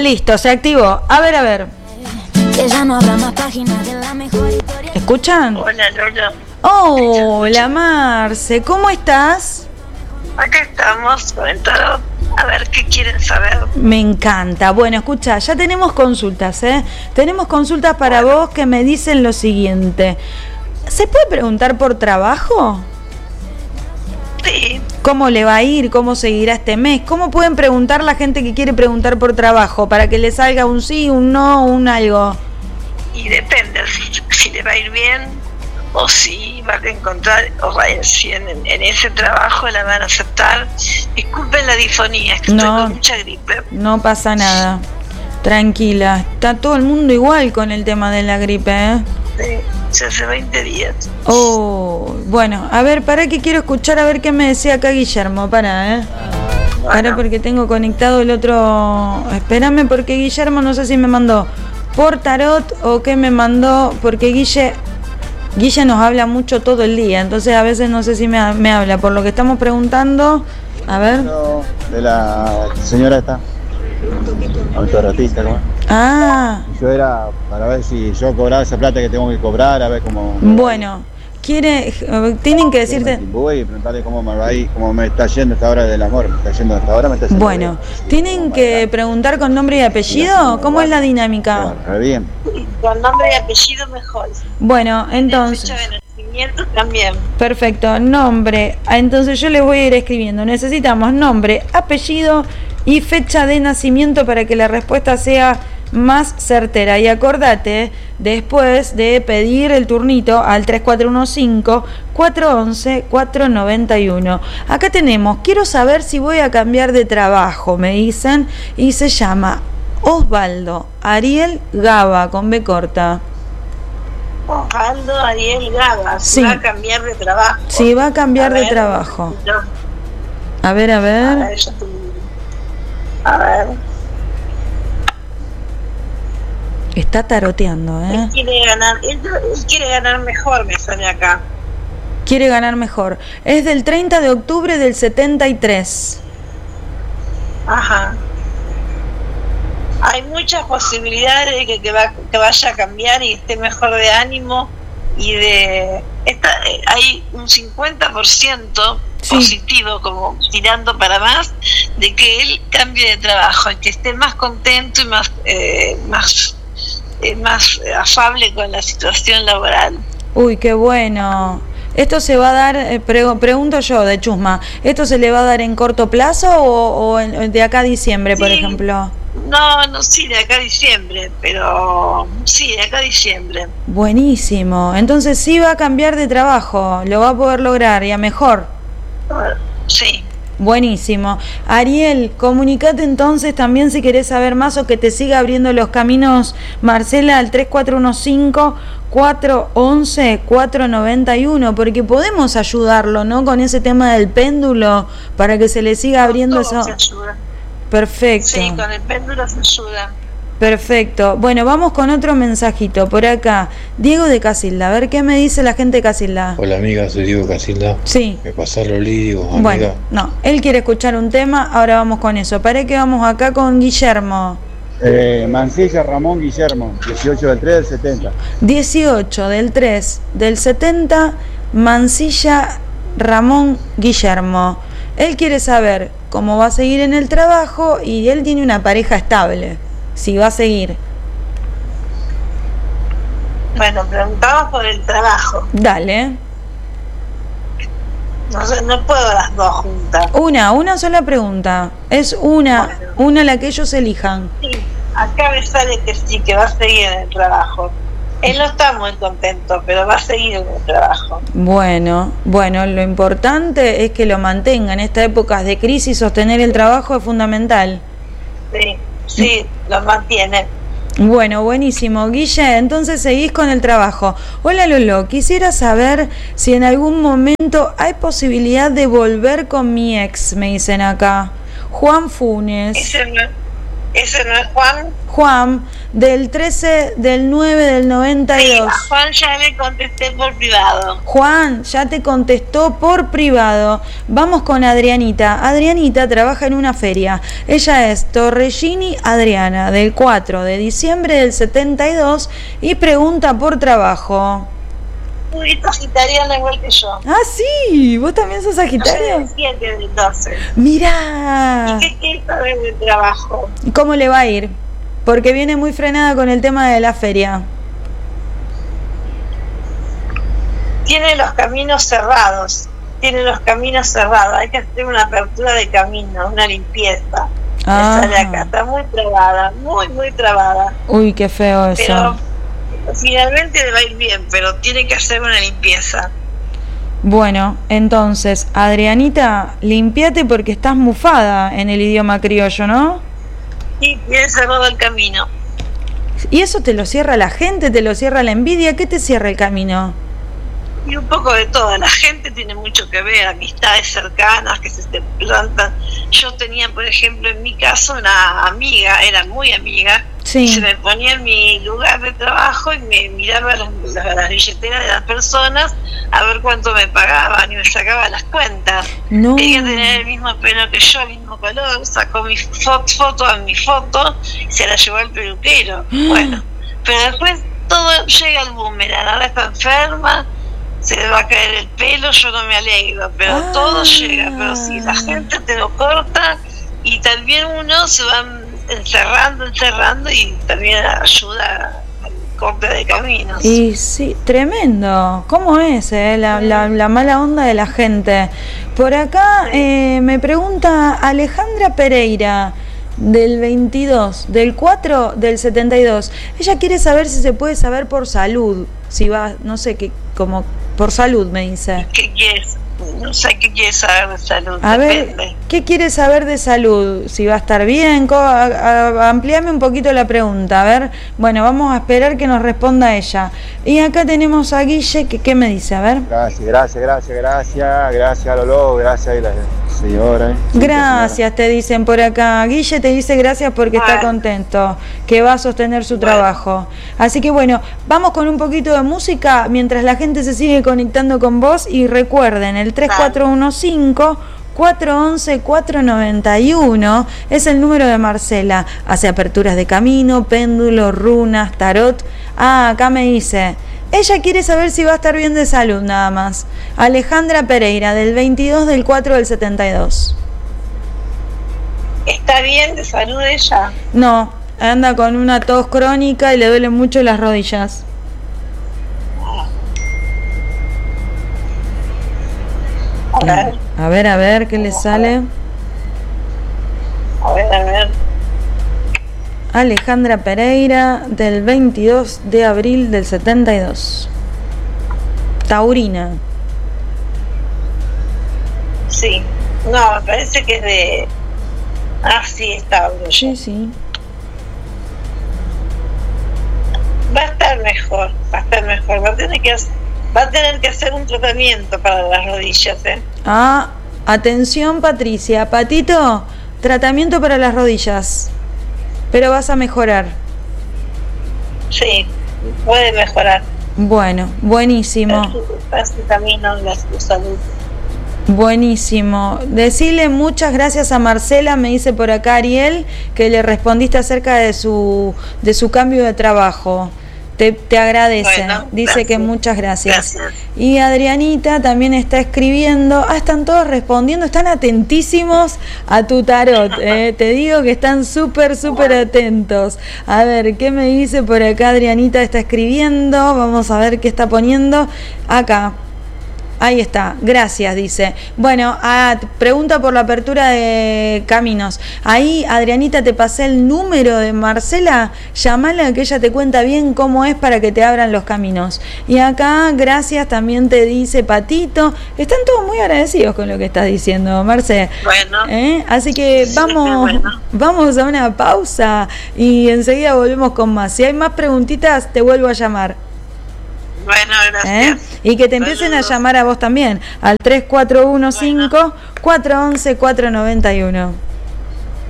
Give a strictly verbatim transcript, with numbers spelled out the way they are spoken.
listo, se activó. A ver, a ver. ¿Escuchan? Hola, Lola. Oh, hola, Marce. ¿Cómo estás? Acá estamos con el tarot. A ver, ¿qué quieren saber? Me encanta. Bueno, escucha, ya tenemos consultas, ¿eh? Tenemos consultas para bueno. vos que me dicen lo siguiente. ¿Se puede preguntar por trabajo? Sí. ¿Cómo le va a ir? ¿Cómo seguirá este mes? ¿Cómo pueden preguntar la gente que quiere preguntar por trabajo? Para que le salga un sí, un no, un algo. Y depende si, si le va a ir bien o si va a encontrar, o va a, si en, en ese trabajo la van a aceptar. Disculpen la difonía, es que no, estoy con mucha gripe. No pasa nada. Tranquila. Está todo el mundo igual con el tema de la gripe, ¿eh? Sí, hace veinte días. Oh, bueno, a ver, para que quiero escuchar a ver qué me decía acá Guillermo, para, ¿eh? Bueno. Para porque tengo conectado el otro. Espérame porque Guillermo no sé si me mandó por tarot o qué me mandó, porque Guille Guille nos habla mucho todo el día, entonces a veces no sé si me, me habla por lo que estamos preguntando. A ver. De la señora esta. Autorratista, ¿no? Ah. Yo era para ver si yo cobraba esa plata que tengo que cobrar, a ver cómo. Bueno, quiere, tienen que decirte. Voy y preguntarle cómo me va ahí, cómo me está yendo esta hora del amor, me está yendo hasta ahora, me está yendo. Bueno, tienen que preguntar con nombre y apellido. ¿Cómo es la dinámica? Bueno, bien. Con nombre y apellido mejor. Bueno, entonces. Fecha de nacimiento también. Perfecto, nombre. Entonces yo les voy a ir escribiendo. Necesitamos nombre, apellido y fecha de nacimiento para que la respuesta sea más certera. Y acordate después de pedir el turnito al tres cuatro uno cinco, cuatro once, cuatro noventa y uno. Acá tenemos, quiero saber si voy a cambiar de trabajo, me dicen, y se llama Osvaldo Ariel Gaba, con B corta. Osvaldo Ariel Gaba, sí. Va a cambiar de trabajo. Sí, va a cambiar a de ver, trabajo. A ver, a ver. A ver, a ver. Está taroteando, ¿eh? Él quiere ganar, él, él quiere ganar mejor, me sale acá. Quiere ganar mejor. Es del treinta de octubre del setenta y tres. Ajá. Hay muchas posibilidades de que, que, va, que vaya a cambiar y esté mejor de ánimo y de... Esta, hay un cincuenta por ciento sí. positivo, como tirando para más, de que él cambie de trabajo y que esté más contento y más... Eh, más Eh, más afable con la situación laboral. Uy, qué bueno. ¿Esto se va a dar, eh, pre- pregunto yo de chusma, ¿esto se le va a dar en corto plazo o, o en, de acá a diciembre, sí, por ejemplo? No, no, sí, de acá a diciembre, pero sí, de acá a diciembre. Buenísimo. Entonces sí va a cambiar de trabajo, lo va a poder lograr y a mejor. Sí. Buenísimo. Ariel, comunicate entonces también si querés saber más o que te siga abriendo los caminos Marcela al tres cuatro uno cinco, cuatro once, cuatro noventa y uno, porque podemos ayudarlo, ¿no? Con ese tema del péndulo, para que se le siga abriendo eso. Se ayuda. Perfecto. Sí, con el péndulo se ayuda. Perfecto. Bueno, vamos con otro mensajito por acá. Diego de Casilda, a ver qué me dice la gente de Casilda. Hola amiga, soy Diego Casilda. Sí. ¿Me pasás lo lídico, amiga? Bueno, no, él quiere escuchar un tema, ahora vamos con eso. Paré que vamos acá con Guillermo. Eh, Mancilla Ramón Guillermo, dieciocho del tres del setenta. dieciocho del tres del setenta, Mancilla Ramón Guillermo. Él quiere saber cómo va a seguir en el trabajo y él tiene una pareja estable. Si va a seguir. Bueno, preguntamos por el trabajo. Dale. No sé, no puedo las dos juntas. Una, una sola pregunta. Es una, bueno. una la que ellos elijan. Sí, acá me sale que sí, que va a seguir en el trabajo. Él no está muy contento, pero va a seguir en el trabajo. Bueno, bueno, lo importante es que lo mantenga. En estas épocas de crisis, sostener el trabajo es fundamental. Sí. Sí, lo mantiene. Bueno, buenísimo. Guille, entonces seguís con el trabajo. Hola Lolo, quisiera saber si en algún momento hay posibilidad de volver con mi ex, me dicen acá. Juan Funes. Ese no, ¿Ese no es Juan? Juan, del trece del nueve del noventa y dos. Sí, a Juan ya le contesté por privado. Juan ya te contestó por privado. Vamos con Adrianita. Adrianita trabaja en una feria. Ella es Torregini Adriana, del cuatro de diciembre del setenta y dos, y pregunta por trabajo. Un poquito sagitariana igual que yo. Ah, sí, vos también sos Sagitario. Yo soy del siete del doce. Mirá. ¿Y qué quieres saber de trabajo? ¿Cómo le va a ir? Porque viene muy frenada con el tema de la feria. Tiene los caminos cerrados. Tiene los caminos cerrados. Hay que hacer una apertura de camino, una limpieza. Ah. Esa de acá está muy trabada, muy, muy trabada. Uy, qué feo eso. Pero finalmente le va a ir bien, pero tiene que hacer una limpieza. Bueno, entonces, Adrianita, limpiate porque estás mufada en el idioma criollo, ¿no? Sí, tiene cerrado el camino. ¿Y eso te lo cierra la gente? ¿Te lo cierra la envidia? ¿Qué te cierra el camino? Y un poco de todo. La gente tiene mucho que ver, amistades cercanas que se te plantan. Yo tenía, por ejemplo, en mi caso, una amiga, era muy amiga, sí. Y se me ponía en mi lugar de trabajo y me miraba las, las, las billeteras de las personas a ver cuánto me pagaban y me sacaba las cuentas. No. Quería tener el mismo pelo que yo, el mismo color, sacó mi foto, foto a mi foto y se la llevó al peluquero. Bueno, pero después todo llega al boomerang. Ahora está enferma, se le va a caer el pelo, yo no me alegro, pero ah. todo llega. Pero si la gente te lo corta, y también uno se va encerrando, encerrando y también ayuda al corte de caminos. Y sí, tremendo. ¿Cómo es eh? la, la, la mala onda de la gente? Por acá eh, me pregunta Alejandra Pereira, del veintidós, del cuatro del setenta y dos. Ella quiere saber si se puede saber por salud, si va, no sé, qué, como por salud me dice. ¿Qué quieres? No sé qué quieres saber de salud. A depende. ver, ¿qué quieres saber de salud? Si va a estar bien, a, a, amplíame un poquito la pregunta. A ver, bueno, vamos a esperar que nos responda ella. Y acá tenemos a Guille, que ¿qué me dice? A ver. Gracias, gracias, gracias, gracias, gracias Lolo, gracias a la señora. Gracias, señora. Te dicen por acá. Guille te dice gracias porque bueno. Está contento, que va a sostener su bueno. trabajo. Así que bueno, vamos con un poquito de música mientras la gente se sigue conectando con vos, y recuerden, el tres cuatro uno cinco, cuatro once, cuatro noventa y uno es el número de Marcela. Hace aperturas de camino, péndulo, runas, tarot. Ah, acá me dice, ella quiere saber si va a estar bien de salud nada más. Alejandra Pereira, del veintidós del cuatro del setenta y dos. ¿Está bien de salud ella? No, anda con una tos crónica y le duelen mucho las rodillas. A ver, a ver, a ver, ¿qué le sale? A ver, a ver. Alejandra Pereira, del veintidós de abril del setenta y dos. Taurina. Sí, no, me parece que es de... Ah, sí, es Tauro. Sí, sí. Va a estar mejor, va a estar mejor, va a tener que hacer... Va a tener que hacer un tratamiento para las rodillas, ¿eh? Ah, atención Patricia. Patito, tratamiento para las rodillas. Pero vas a mejorar. Sí, puede mejorar. Bueno, buenísimo. Es su camino de su salud. Buenísimo. Decirle muchas gracias a Marcela, me dice por acá Ariel, que le respondiste acerca de su, de su cambio de trabajo. Te, te agradece, bueno, dice gracias. Que muchas gracias. gracias. Y Adrianita también está escribiendo, ah, están todos respondiendo, están atentísimos a tu tarot, eh. Te digo que están súper, súper bueno. atentos. A ver, ¿qué me dice por acá? Adrianita está escribiendo, vamos a ver qué está poniendo acá. Ahí está, gracias, dice. Bueno, ah, pregunta por la apertura de caminos. Ahí, Adrianita, te pasé el número de Marcela. Llamala, que ella te cuenta bien cómo es para que te abran los caminos. Y acá, gracias, también te dice Patito. Están todos muy agradecidos con lo que estás diciendo, Marce. Bueno. ¿Eh? Así que vamos, bueno. vamos a una pausa y enseguida volvemos con más. Si hay más preguntitas, te vuelvo a llamar. Bueno, gracias. ¿Eh? Y que te empiecen Saludos. A llamar a vos también, al tres cuatro uno cinco, cuatro once, cuatro noventa y uno.